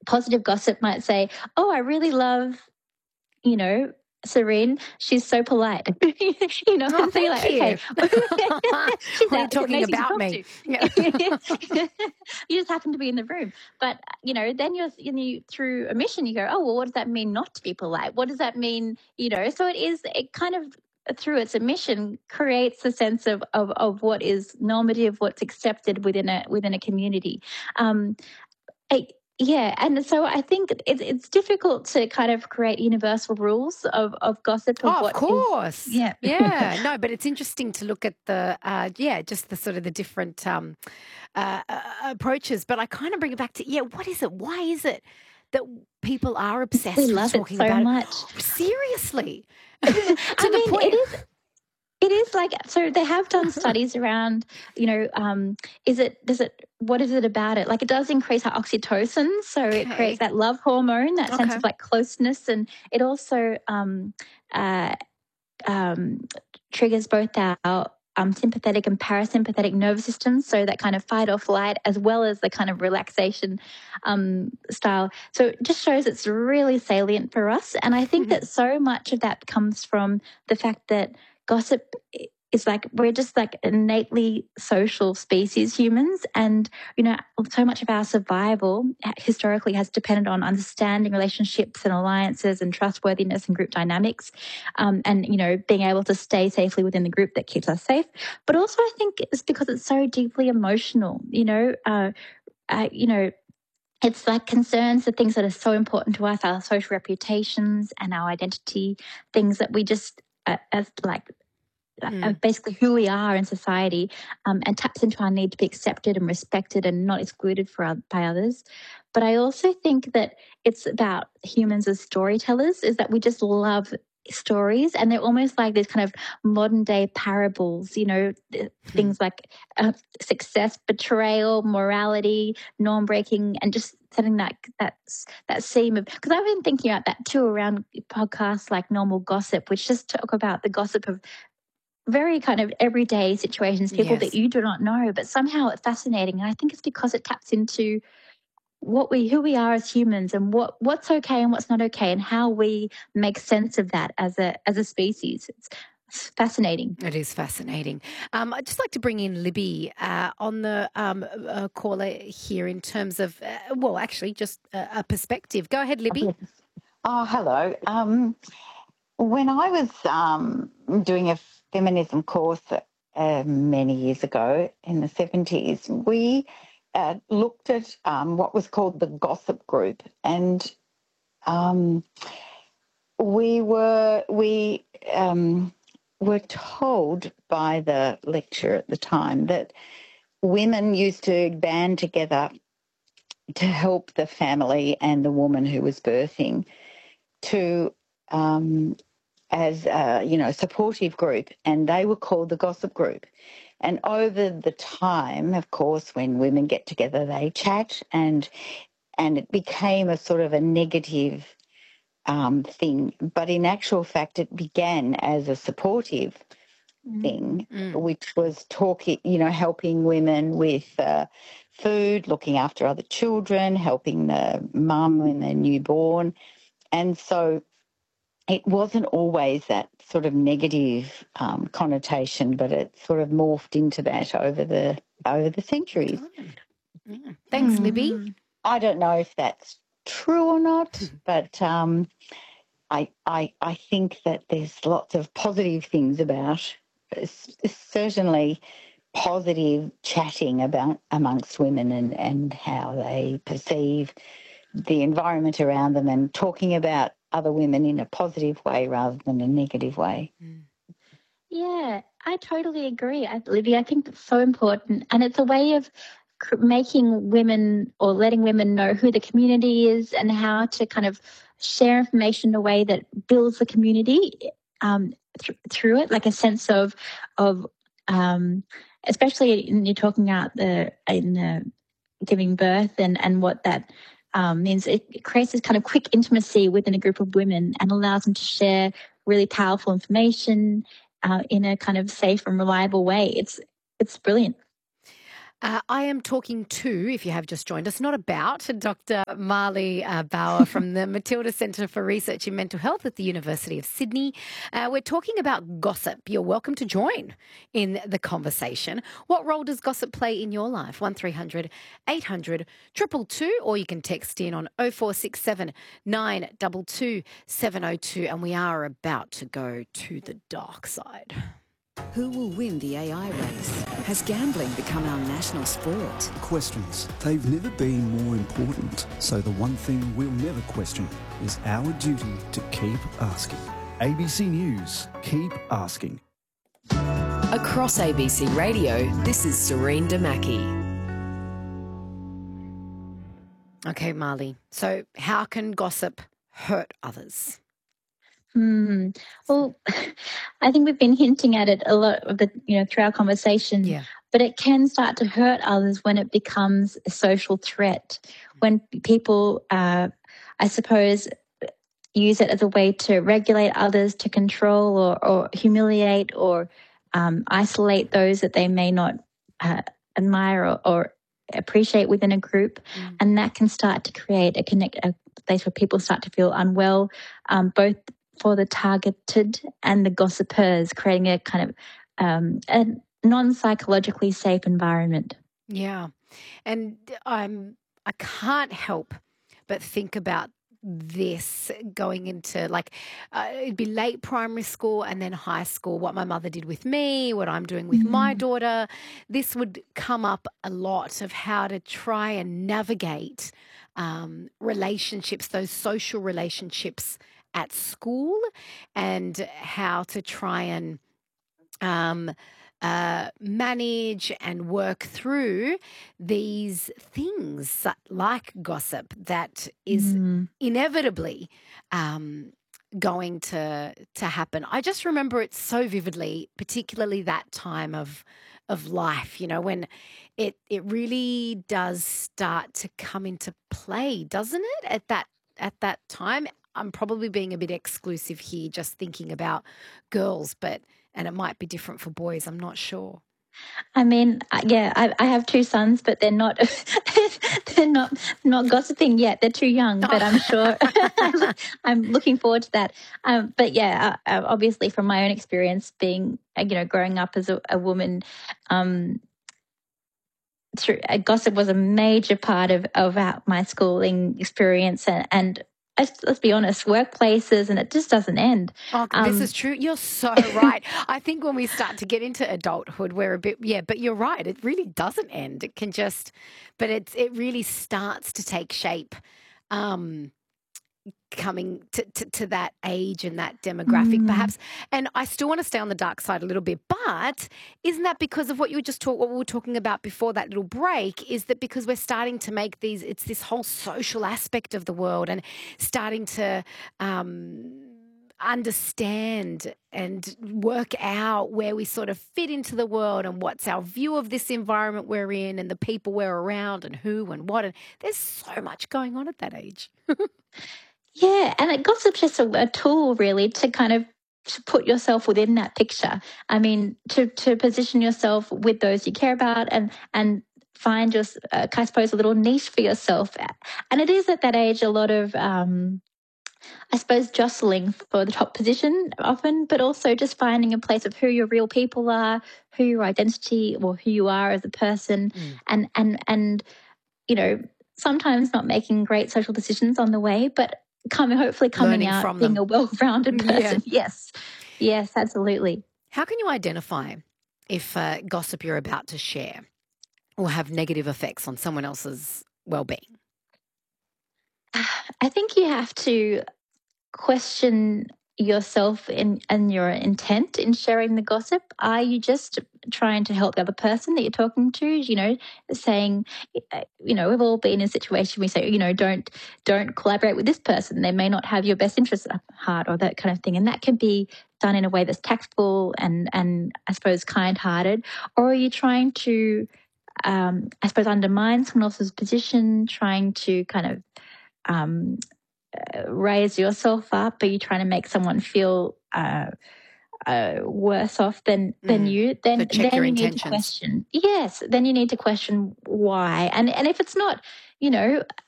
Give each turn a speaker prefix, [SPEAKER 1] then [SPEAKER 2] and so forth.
[SPEAKER 1] positive gossip might say, oh, I really love, Serene, she's so polite.
[SPEAKER 2] Oh,
[SPEAKER 1] and so you're like, okay, she's
[SPEAKER 2] We're
[SPEAKER 1] out,
[SPEAKER 2] talking
[SPEAKER 1] amazing to
[SPEAKER 2] about
[SPEAKER 1] talk
[SPEAKER 2] me.
[SPEAKER 1] to.
[SPEAKER 2] Yeah.
[SPEAKER 1] You just happen to be in the room. But, then you through a mission, you go, oh, well, what does that mean not to be polite? What does that mean, So it kind of, through its emission, creates a sense of what is normative, what's accepted within a community. Yeah, and so I think it's difficult to kind of create universal rules of gossip of
[SPEAKER 2] Oh,
[SPEAKER 1] what
[SPEAKER 2] of course.
[SPEAKER 1] is. Yeah.
[SPEAKER 2] Yeah. No, but it's interesting to look at the, just the sort of the different approaches. But I kind of bring it back to, what is it? Why is it that people are obsessed
[SPEAKER 1] We
[SPEAKER 2] with
[SPEAKER 1] love it
[SPEAKER 2] talking
[SPEAKER 1] so
[SPEAKER 2] about
[SPEAKER 1] much.
[SPEAKER 2] it? Seriously.
[SPEAKER 1] I
[SPEAKER 2] To the
[SPEAKER 1] mean,
[SPEAKER 2] point.
[SPEAKER 1] it is like, so they have done studies around, what is it about it? Like it does increase our oxytocin. So it creates that love hormone, that sense of like closeness. And it also triggers both our sympathetic and parasympathetic nervous systems. So that kind of fight or flight, as well as the kind of relaxation style. So it just shows it's really salient for us. And I think that so much of that comes from the fact that gossip is like, we're just like innately social species, humans. And, so much of our survival historically has depended on understanding relationships and alliances and trustworthiness and group dynamics. And, being able to stay safely within the group that keeps us safe. But also I think it's because it's so deeply emotional, it's like concerns the things that are so important to us, our social reputations and our identity, things that we just as like basically who we are in society, and taps into our need to be accepted and respected and not excluded by others. But I also think that it's about humans as storytellers, is that we just love stories, and they're almost like these kind of modern day parables, things like success, betrayal, morality, norm breaking, and just setting that seam of, because I've been thinking about that too around podcasts like Normal Gossip, which just talk about the gossip of very kind of everyday situations, people that you do not know, but somehow it's fascinating. And I think it's because it taps into who we are as humans, and what's okay and what's not okay, and how we make sense of that as a species. It's fascinating.
[SPEAKER 2] It is fascinating. I'd just like to bring in Libby on the caller here in terms of, just a perspective. Go ahead, Libby.
[SPEAKER 3] Oh, hello. When I was doing a feminism course many years ago in the 70s, we looked at what was called the gossip group, and we were told by the lecturer at the time that women used to band together to help the family and the woman who was birthing to as a supportive group, and they were called the gossip group. And over the time, of course, when women get together, they chat, and it became a sort of a negative thing. But in actual fact, it began as a supportive thing, which was talking, helping women with food, looking after other children, helping the mum when they're newborn. And so it wasn't always that sort of negative connotation, but it sort of morphed into that over the centuries.
[SPEAKER 2] Thanks, Libby.
[SPEAKER 3] I don't know if that's true or not, but I think that there's lots of positive things about, certainly positive chatting about amongst women and how they perceive the environment around them, and talking about other women in a positive way rather than a negative way.
[SPEAKER 1] Yeah, I totally agree, Libby. I think it's so important, and it's a way of making women, or letting women know who the community is and how to kind of share information in a way that builds the community through it, like a sense of especially when you're talking about in giving birth and what that means. It creates this kind of quick intimacy within a group of women and allows them to share really powerful information in a kind of safe and reliable way. It's brilliant.
[SPEAKER 2] I am talking to, if you have just joined us, not about Dr. Marley Bauer from the Matilda Centre for Research in Mental Health at the University of Sydney. We're talking about gossip. You're welcome to join in the conversation. What role does gossip play in your life? 1300 800 222, or you can text in on 0467 922 702, and we are about to go to the dark side.
[SPEAKER 4] Who will win the AI race? Has gambling become our national sport?
[SPEAKER 5] Questions. They've never been more important. So the one thing we'll never question is our duty to keep asking. ABC News, keep asking.
[SPEAKER 4] Across ABC Radio, this is Serene Damaki.
[SPEAKER 2] Okay, Marley. So how can gossip hurt others?
[SPEAKER 1] Well, I think we've been hinting at it a lot of through our conversation.
[SPEAKER 2] Yeah.
[SPEAKER 1] But it can start to hurt others when it becomes a social threat. When people, I suppose, use it as a way to regulate others, to control or humiliate or isolate those that they may not admire or appreciate within a group, and that can start to create a place where people start to feel unwell, both for the targeted and the gossipers, creating a kind of a non-psychologically safe environment.
[SPEAKER 2] Yeah, and I can't help but think about this going into it'd be late primary school and then high school, what my mother did with me, what I'm doing with my daughter. This would come up a lot of how to try and navigate relationships, those social relationships at school, and how to try and manage and work through these things like gossip that is inevitably going to happen. I just remember it so vividly, particularly that time of life, when it really does start to come into play, doesn't it? At that time. I'm probably being a bit exclusive here, just thinking about girls, and it might be different for boys. I'm not sure.
[SPEAKER 1] I mean, I have two sons, but they're not not gossiping yet. They're too young, but I'm sure I'm looking forward to that. But yeah, obviously from my own experience, being growing up as a woman, gossip was a major part of my schooling experience, and let's be honest, workplaces, and it just doesn't end.
[SPEAKER 2] Oh, this is true. You're so right. I think when we start to get into adulthood, we're a bit, but you're right. It really doesn't end. It can but it really starts to take shape coming to that age and that demographic perhaps. And I still want to stay on the dark side a little bit, but isn't that because of what what we were talking about before that little break, is that because we're starting to make it's this whole social aspect of the world and starting to understand and work out where we sort of fit into the world and what's our view of this environment we're in and the people we're around and who and what. And there's so much going on at that age.
[SPEAKER 1] Yeah, and gossip's just a tool really to kind of to put yourself within that picture. I mean, to position yourself with those you care about and find I suppose, a little niche for yourself. And it is at that age a lot of, I suppose, jostling for the top position often, but also just finding a place of who your real people are, who your identity or who you are as a person, and sometimes not making great social decisions on the way, but hopefully coming
[SPEAKER 2] learning
[SPEAKER 1] out
[SPEAKER 2] from
[SPEAKER 1] being
[SPEAKER 2] them.
[SPEAKER 1] a well-rounded person. Yeah. Yes, absolutely.
[SPEAKER 2] How can you identify if gossip you're about to share will have negative effects on someone else's well-being?
[SPEAKER 1] I think you have to question yourself and your intent in sharing the gossip. Are you just trying to help the other person that you're talking to? Saying, we've all been in a situation we say, don't collaborate with this person. They may not have your best interests at heart, or that kind of thing. And that can be done in a way that's tactful and I suppose kind-hearted. Or are you trying to, I suppose, undermine someone else's position, trying to kind of raise yourself up? Are you trying to make someone feel worse off than you, then
[SPEAKER 2] your
[SPEAKER 1] you need
[SPEAKER 2] intentions.
[SPEAKER 1] to question. Yes, then you need to question why. And if it's not,